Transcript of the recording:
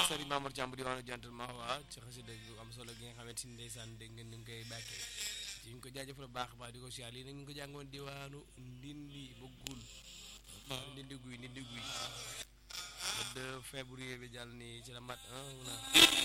Serigne Mamour Thiam di waanu jantal ma waa ci xasida gu am solo gi nga xamante ni ndeysaan dégg ngeen ni ngi koy bàkkee ci ñu ko jaajëfal baax baax di ko siyaar lii nag ñu ngi ko jàngoon diwaanu Ndindi bëggul Ndindi guy le 2 février bi jàll nii ci la mat